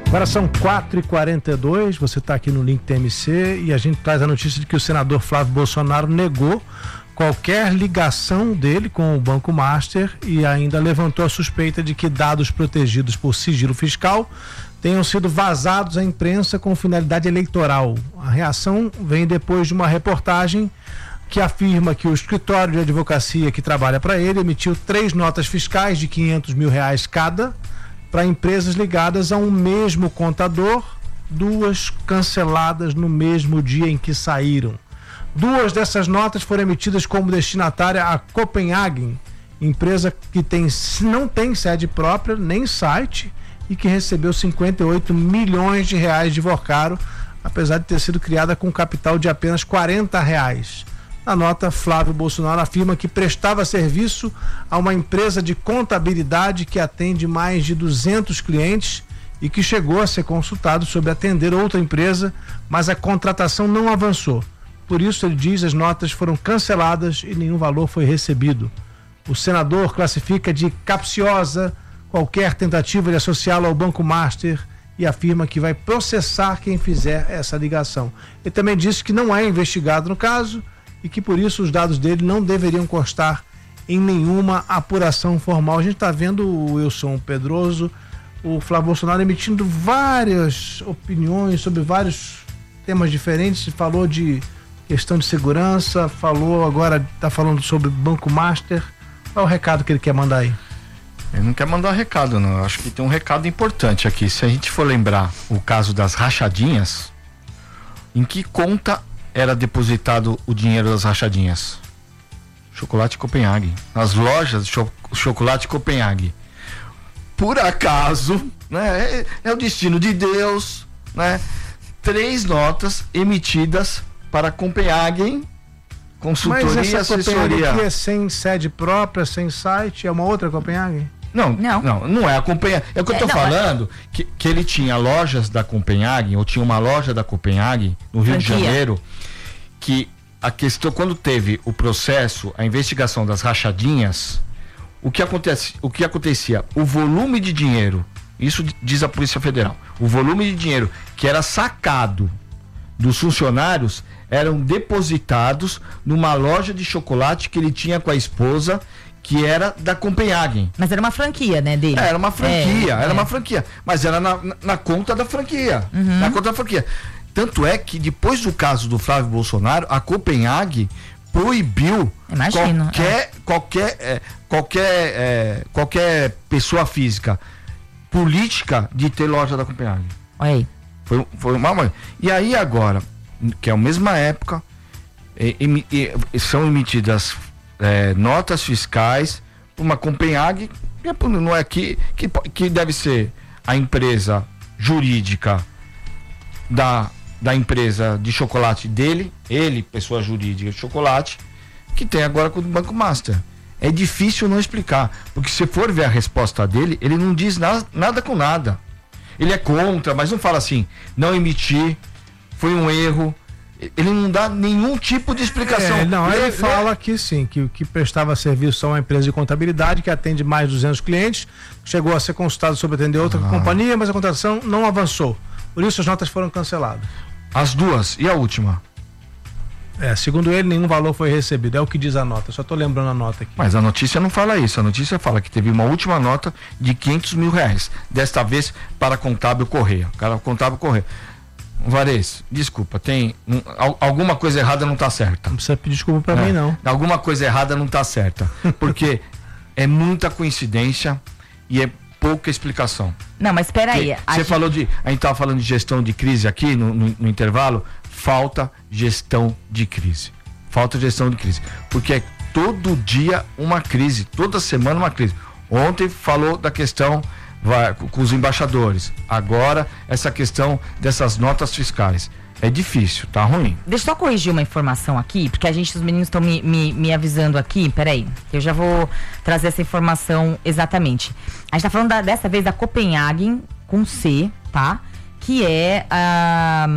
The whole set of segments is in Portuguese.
Agora são 4h42, você está aqui no Link TMC e a gente traz a notícia de que o senador Flávio Bolsonaro negou qualquer ligação dele com o Banco Master e ainda levantou a suspeita de que dados protegidos por sigilo fiscal tenham sido vazados à imprensa com finalidade eleitoral. A reação vem depois de uma reportagem que afirma que o escritório de advocacia que trabalha para ele emitiu 3 notas fiscais de R$500 mil cada para empresas ligadas a um mesmo contador, 2 canceladas no mesmo dia em que saíram. 2 dessas notas foram emitidas como destinatária a Copenhagen, empresa que não tem sede própria, nem site, e que recebeu R$58 milhões de Vocaro, apesar de ter sido criada com capital de apenas R$40. Na nota, Flávio Bolsonaro afirma que prestava serviço a uma empresa de contabilidade que atende mais de 200 clientes e que chegou a ser consultado sobre atender outra empresa, mas a contratação não avançou. Por isso, ele diz, as notas foram canceladas e nenhum valor foi recebido. O senador classifica de capciosa qualquer tentativa de associá-lo ao Banco Master e afirma que vai processar quem fizer essa ligação. Ele também disse que não é investigado no caso e que por isso os dados dele não deveriam constar em nenhuma apuração formal. A gente está vendo o Wilson Pedroso, o Flávio Bolsonaro emitindo várias opiniões sobre vários temas diferentes, falou de questão de segurança, está falando sobre Banco Master. Qual é o recado que ele quer mandar aí? Ele não quer mandar recado, não. Eu acho que tem um recado importante aqui. Se a gente for lembrar o caso das rachadinhas, em que conta era depositado o dinheiro das rachadinhas? Chocolate Copenhague. Nas lojas de Chocolate Copenhague. Por acaso, né? É o destino de Deus, né? 3 notas emitidas para Copenhagen, consultoria e assessoria. Mas essa Copenhagen aqui é sem sede própria, sem site, é uma outra Copenhagen? Não é a Copenhagen. É o que eu tô falando, que ele tinha lojas da Copenhagen, ou tinha uma loja da Copenhagen no Rio de Janeiro, que a questão, quando teve o processo, a investigação das rachadinhas, o que acontecia? O volume de dinheiro, isso diz a Polícia Federal, o volume de dinheiro que era sacado dos funcionários eram depositados numa loja de chocolate que ele tinha com a esposa, que era da Copenhagen. Mas era uma franquia, né, dele? Era uma franquia, mas era na conta da franquia. Uhum. Na conta da franquia. Tanto é que depois do caso do Flávio Bolsonaro, a Copenhagen proibiu qualquer pessoa física política de ter loja da Copenhagen. Olha aí. Foi uma. E aí agora, que é a mesma época, são emitidas notas fiscais para uma Copenhagen, não é que deve ser a empresa jurídica da empresa de chocolate dele, ele, pessoa jurídica de chocolate, que tem agora com o Banco Master. É difícil não explicar, porque se for ver a resposta dele, ele não diz nada com nada. Ele é contra, mas não fala assim, não emitir, foi um erro. Ele não dá nenhum tipo de explicação. Ele fala que sim, que prestava serviço a uma empresa de contabilidade que atende mais de 200 clientes, chegou a ser consultado sobre atender outra companhia, mas a contratação não avançou. Por isso as notas foram canceladas. As 2, e a última? Segundo ele, nenhum valor foi recebido, é o que diz a nota, só estou lembrando a nota aqui. Mas a notícia não fala isso, a notícia fala que teve uma última nota de R$500 mil, desta vez para a Contábil Correia. Contábil Correia. Varese, desculpa, tem alguma coisa errada não está certa. Não precisa pedir desculpa para mim, não. Alguma coisa errada não está certa, porque é muita coincidência e é pouca explicação. Não, mas espera aí. A gente estava falando de gestão de crise aqui no intervalo. Falta gestão de crise. Porque é todo dia uma crise, toda semana uma crise. Ontem falou da questão com os embaixadores. Agora, essa questão dessas notas fiscais. É difícil, tá ruim. Deixa eu só corrigir uma informação aqui, porque os meninos estão me avisando aqui. Peraí, eu já vou trazer essa informação exatamente. A gente tá falando dessa vez da Copenhagen com C, tá? Que é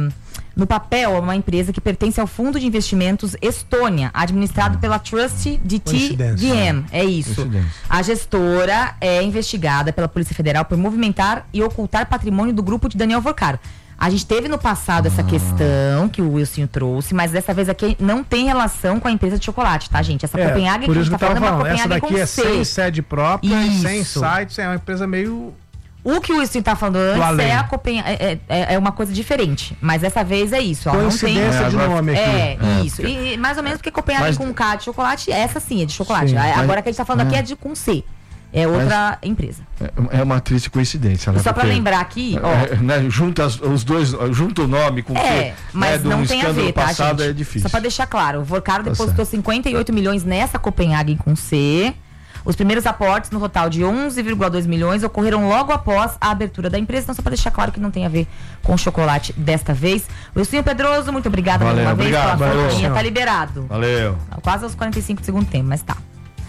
no papel, é uma empresa que pertence ao Fundo de Investimentos Estônia, administrado pela Trust DT DM. É isso. A gestora é investigada pela Polícia Federal por movimentar e ocultar patrimônio do grupo de Daniel Vorcaro. A gente teve no passado essa questão que o Wilson trouxe, mas dessa vez aqui não tem relação com a empresa de chocolate, tá, gente? Essa Copenhague que a gente tá falando é uma Copenhague essa daqui com é C. sem sede própria e sem Isso. sites, é uma empresa meio... O que o Wilson tá falando antes é a Copenhague, é uma coisa diferente, mas dessa vez é isso. Ó, coincidência não tem... de nome aqui. Isso. E mais ou menos porque Copenhague com K de chocolate, essa sim é de chocolate. Sim, Agora que a gente tá falando aqui é com C. É outra empresa. É uma triste coincidência, né? E só pra lembrar aqui, ó. Né, junta os dois, junta o nome com o que mas não tem a ver, tá, passado, gente? é difícil. Só pra deixar claro, o Vorcaro depositou 58 milhões nessa Copenhague com C. Os primeiros aportes, no total de 11,2 milhões, ocorreram logo após a abertura da empresa. Então, só para deixar claro que não tem a ver com chocolate desta vez. Wilson Pedroso, muito obrigada mais uma vez pela fotinha. Tá liberado. Valeu. Quase aos 45 do segundo tempo, mas tá.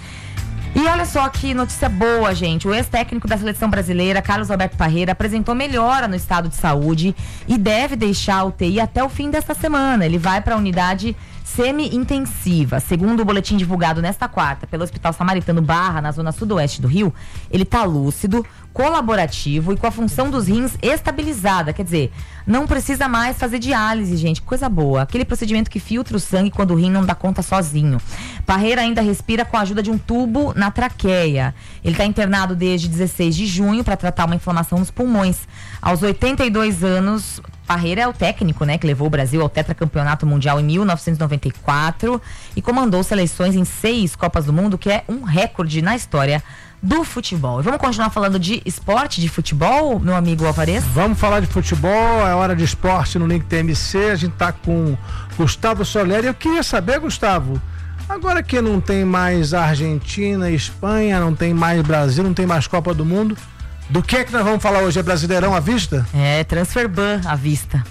E olha só que notícia boa, gente. O ex-técnico da seleção brasileira, Carlos Alberto Parreira, apresentou melhora no estado de saúde e deve deixar a UTI até o fim desta semana. Ele vai para a unidade semi-intensiva. Segundo o boletim divulgado nesta quarta pelo Hospital Samaritano Barra, na zona sudoeste do Rio, ele está lúcido, colaborativo e com a função dos rins estabilizada. Quer dizer, não precisa mais fazer diálise, gente. Coisa boa. Aquele procedimento que filtra o sangue quando o rim não dá conta sozinho. Parreira ainda respira com a ajuda de um tubo na traqueia. Ele está internado desde 16 de junho para tratar uma inflamação nos pulmões. Aos 82 anos... Parreira é o técnico, né, que levou o Brasil ao tetracampeonato mundial em 1994 e comandou seleções em 6 Copas do Mundo, que é um recorde na história do futebol. E vamos continuar falando de esporte, de futebol, meu amigo Alvarez? Vamos falar de futebol, é hora de esporte no Link TMC, a gente tá com Gustavo Soler e eu queria saber, Gustavo, agora que não tem mais Argentina, Espanha, não tem mais Brasil, não tem mais Copa do Mundo, do que é que nós vamos falar hoje? É Brasileirão à vista? É, Transferban à vista.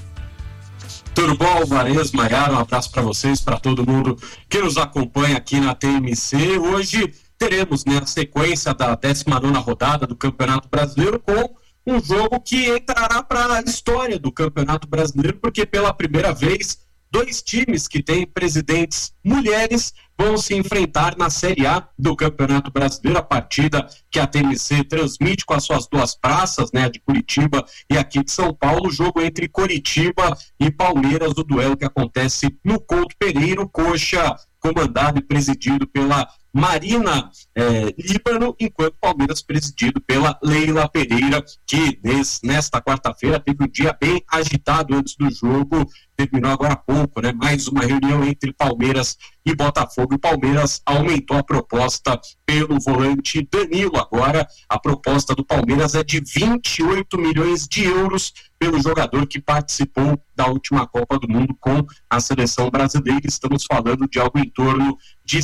Tudo bom, Alvarez, Maiara, um abraço para vocês, para todo mundo que nos acompanha aqui na TMC. Hoje teremos, né, a sequência da 19ª rodada do Campeonato Brasileiro com um jogo que entrará para a história do Campeonato Brasileiro, porque pela primeira vez 2 times que têm presidentes mulheres vão se enfrentar na Série A do Campeonato Brasileiro, a partida que a TMC transmite com as suas 2 praças, né, de Curitiba e aqui de São Paulo, o jogo entre Coritiba e Palmeiras, o duelo que acontece no Couto Pereira, Coxa comandado e presidido pela Marina Líbano, enquanto Palmeiras presidido pela Leila Pereira, que nesta quarta-feira teve um dia bem agitado antes do jogo, terminou agora há pouco, né? Mais uma reunião entre Palmeiras e Botafogo. O Palmeiras aumentou a proposta pelo volante Danilo. Agora a proposta do Palmeiras é de 28 milhões de euros pelo jogador que participou da última Copa do Mundo com a seleção brasileira. Estamos falando de algo em torno de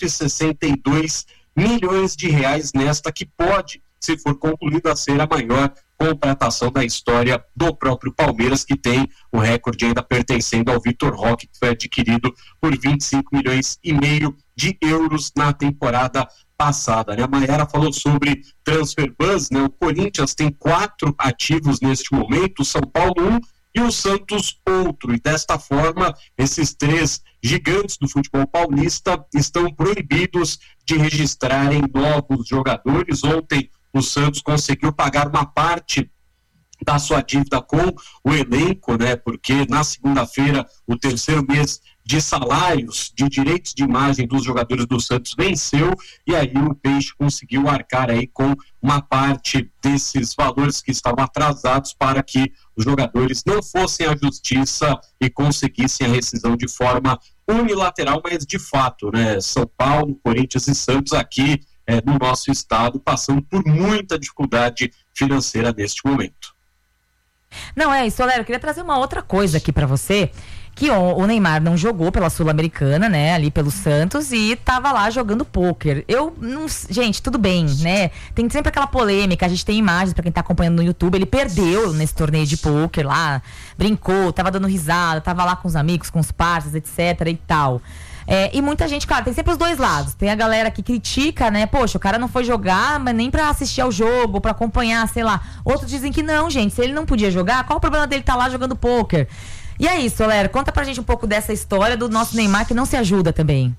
162 milhões de reais nesta que pode, se for concluída, a ser a maior contratação da história do próprio Palmeiras, que tem o recorde ainda pertencendo ao Vitor Roque, que foi adquirido por 25 milhões e meio de euros na temporada passada, né? A Maiara falou sobre Transferbus, né? O Corinthians tem 4 ativos neste momento, o São Paulo 1 e o Santos outro, e desta forma esses 3 gigantes do futebol paulista estão proibidos de registrarem novos jogadores. Ontem o Santos conseguiu pagar uma parte da sua dívida com o elenco, né? Porque na segunda-feira, o 3º mês de salários, de direitos de imagem dos jogadores do Santos venceu, e aí o Peixe conseguiu arcar aí com uma parte desses valores que estavam atrasados para que os jogadores não fossem à justiça e conseguissem a rescisão de forma unilateral, mas de fato, né? São Paulo, Corinthians e Santos aqui no nosso estado passando por muita dificuldade financeira neste momento. Não, é isso, Soler, eu queria trazer uma outra coisa aqui pra você, que o Neymar não jogou pela Sul-Americana, né, ali pelo Santos, e tava lá jogando pôquer. Gente, tudo bem, né, tem sempre aquela polêmica, a gente tem imagens pra quem tá acompanhando no YouTube, ele perdeu nesse torneio de pôquer lá, brincou, tava dando risada, tava lá com os amigos, com os parceiros, etc e tal. E muita gente, claro, tem sempre os 2 lados. Tem a galera que critica, né? Poxa, o cara não foi jogar, mas nem pra assistir ao jogo, pra acompanhar, sei lá. Outros dizem que não, gente. Se ele não podia jogar, qual o problema dele estar lá jogando pôquer? E é isso, Soler, conta pra gente um pouco dessa história do nosso Neymar que não se ajuda também.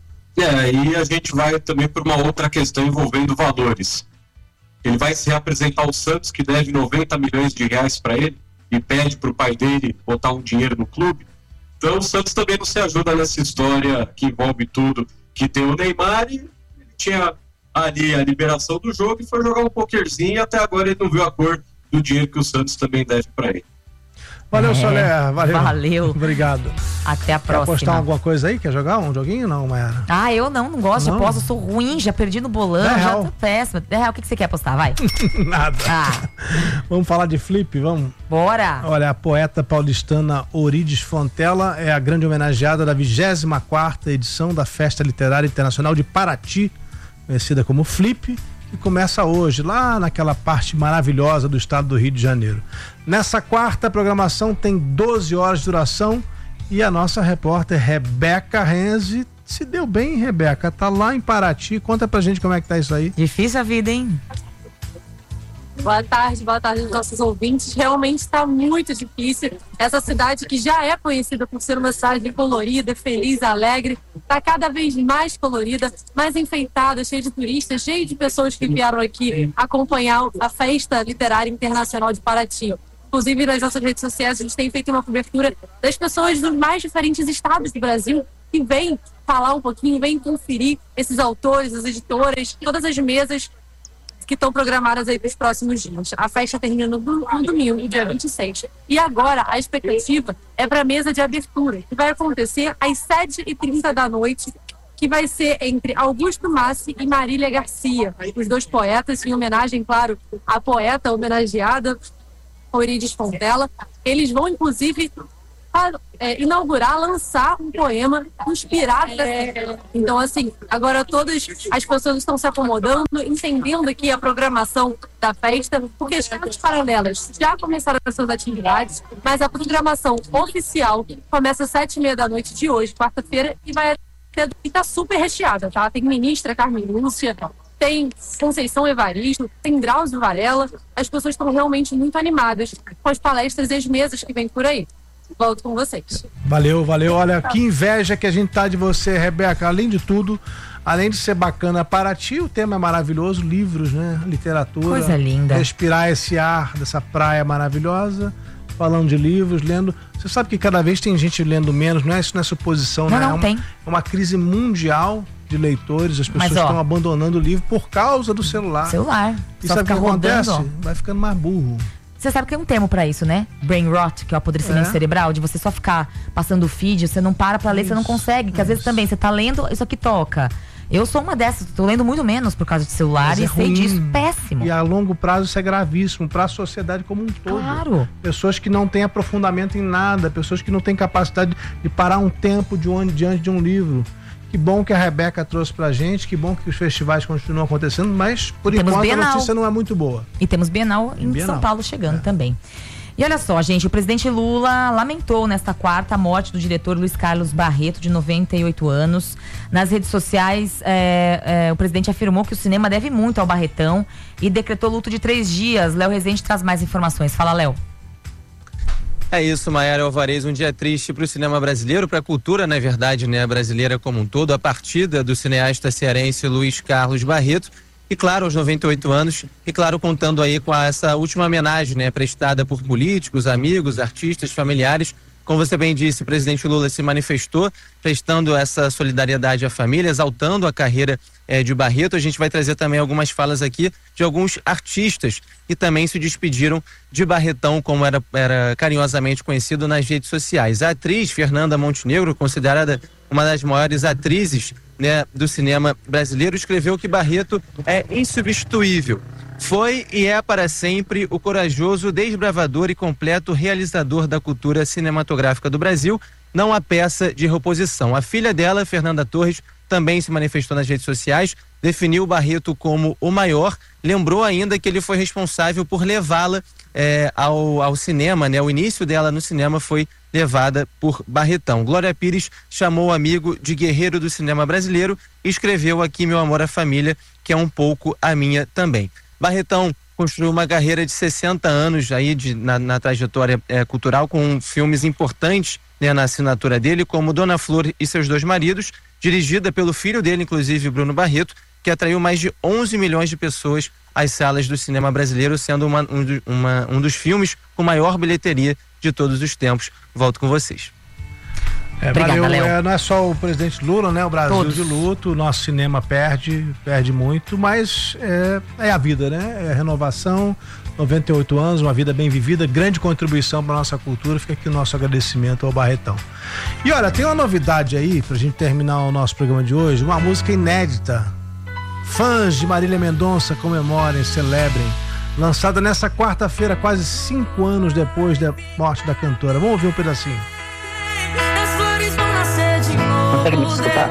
E a gente vai também por uma outra questão envolvendo valores. Ele vai se reapresentar ao Santos, que deve 90 milhões de reais para ele, e pede pro pai dele botar um dinheiro no clube. Então o Santos também não se ajuda nessa história que envolve tudo, que tem o Neymar, e ele tinha ali a liberação do jogo e foi jogar um pokerzinho, e até agora ele não viu a cor do dinheiro que o Santos também deve para ele. Valeu, Soler. Valeu. Obrigado. Até a próxima. Quer apostar alguma coisa aí? Quer jogar um joguinho? Não, Mayara? Eu não gosto de aposta, eu sou ruim, já perdi no bolão, já tô péssima. O que você quer apostar? Vai. Nada. Vamos falar de flip, vamos? Bora. Olha, a poeta paulistana Orides Fontella é a grande homenageada da 24ª edição da Festa Literária Internacional de Paraty, conhecida como Flip, que começa hoje, lá naquela parte maravilhosa do estado do Rio de Janeiro. Nessa quarta, a programação tem 12 horas de duração e a nossa repórter Rebeca Renzi se deu bem, Rebeca, tá lá em Paraty, conta pra gente como é que tá isso aí. Difícil a vida, hein? Boa tarde aos nossos ouvintes. Realmente está muito difícil. Essa cidade que já é conhecida por ser uma cidade colorida, feliz, alegre, está cada vez mais colorida, mais enfeitada, cheia de turistas, cheia de pessoas que vieram aqui acompanhar a Festa Literária Internacional de Paraty. Inclusive, nas nossas redes sociais, a gente tem feito uma cobertura das pessoas dos mais diferentes estados do Brasil que vêm falar um pouquinho, vêm conferir esses autores, as editoras, todas as mesas que estão programadas aí para os próximos dias. A festa termina no domingo, dia 26. E agora a expectativa é para a mesa de abertura, que vai acontecer às 7h30 da noite, que vai ser entre Augusto Massi e Marília Garcia, os dois poetas, em homenagem, claro, à poeta homenageada, Orides Fontella. Eles vão, inclusive, inaugurar, lançar um poema inspirado. Então, assim, agora todas as pessoas estão se acomodando, entendendo aqui a programação da festa, porque as festas paralelas já começaram as suas atividades, mas a programação oficial começa às 7h30 da noite de hoje, quarta-feira, e tá super recheada, tá? Tem ministra Carmen Lúcia, tem Conceição Evaristo, tem Drauzio Varela. As pessoas estão realmente muito animadas com as palestras e as mesas que vêm por aí. Volto com vocês. Valeu. Olha, que inveja que a gente tá de você, Rebeca. Além de tudo, além de ser bacana, Paraty, o tema é maravilhoso, livros, né? Literatura. Coisa linda. Respirar esse ar dessa praia maravilhosa, falando de livros, lendo. Você sabe que cada vez tem gente lendo menos, não é isso, não é suposição, né? Não tem. É uma crise mundial de leitores, as pessoas estão abandonando o livro por causa do celular. E só sabe o que rodando, acontece? Vai ficando mais burro. Você sabe que tem um termo pra isso, né? Brain rot, que é o apodrecimento cerebral, de você só ficar passando o feed, você não para pra ler, você não consegue, que às vezes também você tá lendo, isso aqui toca. Eu sou uma dessas, tô lendo muito menos por causa de celular e sei disso, péssimo. E a longo prazo isso é gravíssimo para a sociedade como um todo. Claro. Pessoas que não têm aprofundamento em nada, pessoas que não têm capacidade de parar um tempo diante de um livro. Que bom que a Rebeca trouxe pra gente, que bom que os festivais continuam acontecendo, mas por enquanto a notícia não é muito boa. E temos Bienal em São Paulo chegando também. E olha só, gente, o presidente Lula lamentou nesta quarta a morte do diretor Luiz Carlos Barreto, de 98 anos. Nas redes sociais, o presidente afirmou que o cinema deve muito ao Barretão e decretou luto de 3 dias. Léo Rezende traz mais informações. Fala, Léo. É isso, Mayara Alvarez, um dia triste para o cinema brasileiro, para a cultura, na verdade, né, brasileira como um todo, a partida do cineasta cearense Luiz Carlos Barreto, e claro, aos 98 anos, e claro, contando aí com essa última homenagem, né, prestada por políticos, amigos, artistas, familiares. Como você bem disse, o presidente Lula se manifestou, prestando essa solidariedade à família, exaltando a carreira de Barreto. A gente vai trazer também algumas falas aqui de alguns artistas que também se despediram de Barretão, como era carinhosamente conhecido nas redes sociais. A atriz Fernanda Montenegro, considerada uma das maiores atrizes, né, do cinema brasileiro, escreveu que Barreto é insubstituível. Foi e é para sempre o corajoso, desbravador e completo realizador da cultura cinematográfica do Brasil, não há peça de reposição. A filha dela, Fernanda Torres, também se manifestou nas redes sociais, definiu Barreto como o maior, lembrou ainda que ele foi responsável por levá-la ao cinema, né? O início dela no cinema foi levada por Barretão. Glória Pires chamou o amigo de guerreiro do cinema brasileiro e escreveu aqui Meu Amor à Família, que é um pouco a minha também. Barretão construiu uma carreira de 60 anos aí na trajetória cultural, com filmes importantes, né, na assinatura dele, como Dona Flor e Seus Dois Maridos, dirigida pelo filho dele, inclusive Bruno Barreto, que atraiu mais de 11 milhões de pessoas às salas do cinema brasileiro, sendo um dos filmes com maior bilheteria de todos os tempos. Volto com vocês. Obrigada, valeu. Não é só o presidente Lula, né? O Brasil todos. De luto, o nosso cinema perde muito, mas é a vida, né? É a renovação, 98 anos, uma vida bem vivida, grande contribuição para nossa cultura. Fica aqui o nosso agradecimento ao Barretão. E olha, tem uma novidade aí, pra gente terminar o nosso programa de hoje, uma música inédita. Fãs de Marília Mendonça comemorem, celebrem. Lançada nessa quarta-feira, quase 5 anos depois da morte da cantora. Vamos ouvir um pedacinho. Consegue me escutar?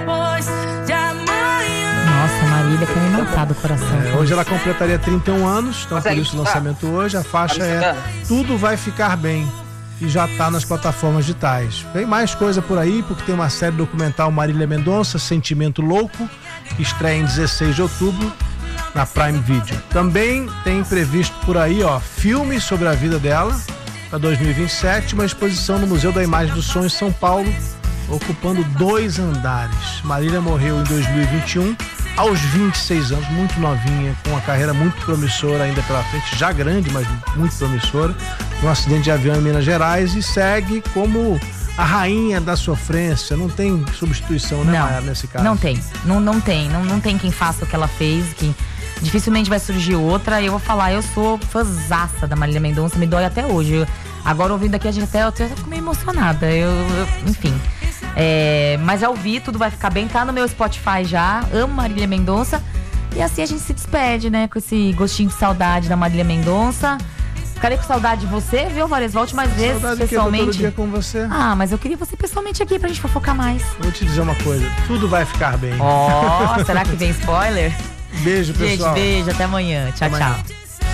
Nossa, Marília quer me matar do coração. Hoje ela completaria 31 anos, então por isso o lançamento hoje. A faixa é Tudo Vai Ficar Bem e já está nas plataformas digitais. Vem mais coisa por aí, porque tem uma série documental Marília Mendonça, Sentimento Louco, que estreia em 16 de outubro na Prime Video. Também tem previsto por aí, filme sobre a vida dela para 2027, uma exposição no Museu da Imagem do Som em São Paulo, ocupando 2 andares. Marília morreu em 2021, aos 26 anos, muito novinha, com uma carreira muito promissora ainda pela frente, já grande, mas muito promissora, num acidente de avião em Minas Gerais, e segue como a rainha da sofrência. Não tem substituição, né, Maia, nesse caso? Não tem, não tem quem faça o que ela fez, que dificilmente vai surgir outra. Eu vou falar, eu sou fãzaça da Marília Mendonça, me dói até hoje. Agora ouvindo aqui a gente eu fico meio emocionada, enfim. Mas já ouvi, Tudo Vai Ficar Bem, tá no meu Spotify já, amo Marília Mendonça. E assim a gente se despede, né, com esse gostinho de saudade da Marília Mendonça. Ficarei com saudade de você, viu, Vares? Volte mais vezes, saudade pessoalmente. Todo dia com você. Mas eu queria você pessoalmente aqui pra gente fofocar mais. Eu vou te dizer uma coisa, tudo vai ficar bem. Será que vem spoiler? Beijo, pessoal. Gente, beijo, até amanhã. Tchau, até amanhã. Tchau.